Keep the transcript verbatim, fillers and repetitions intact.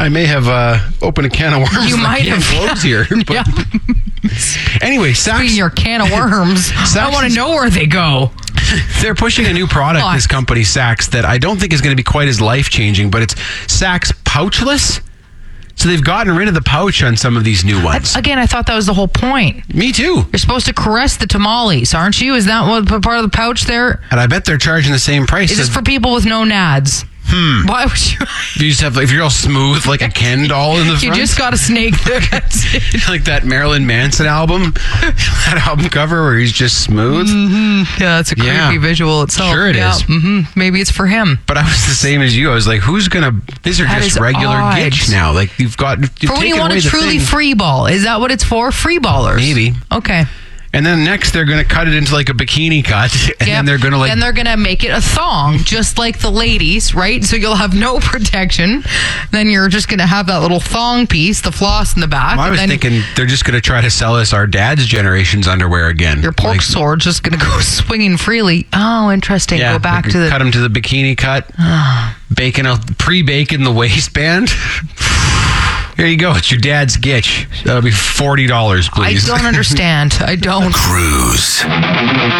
I may have uh, opened a can of worms. You might have closed here. But Yeah. anyway, Saks, your can of worms. I want to know where they go. they're pushing a new product, Oh, this company, Saks, that I don't think is going to be quite as life-changing, but it's Saks Pouchless. So they've gotten rid of the pouch on some of these new ones. Again, I thought that was the whole point. Me too. You're supposed to caress the tamales, aren't you? Is that what part of the pouch there? And I bet they're charging the same price. Is this as- for people with no nads? Hmm. Why would you? You just have, if you're all smooth like a Ken doll in the front. You just got a snake there. That's it. Like that Marilyn Manson album, that album cover where he's just smooth. Mm-hmm. Yeah, it's a creepy Yeah. visual itself. Sure it yeah. is. Mm-hmm. Maybe it's for him. But I was the same as you. I was like, who's gonna? These are That just is regular odd. gitch now. Like you've got you've For when you taken want away to the truly thing. free ball. Is that what it's for? Free ballers? Maybe. Okay. And then next they're gonna cut it into like a bikini cut, and Yep. then they're gonna like. Then they're gonna make it a thong, just like the ladies, right? So you'll have no protection. Then you're just gonna have that little thong piece, the floss in the back. I was and then thinking they're just gonna try to sell us our dad's generation's underwear again. your pork Like, sword's just gonna go swinging freely. Oh, interesting. Yeah, go back like to the. cut them to the bikini cut, bacon out, pre-bacon the waistband. Here you go. It's your dad's gitch. That'll be forty dollars, I please. don't understand. I don't. Cruise.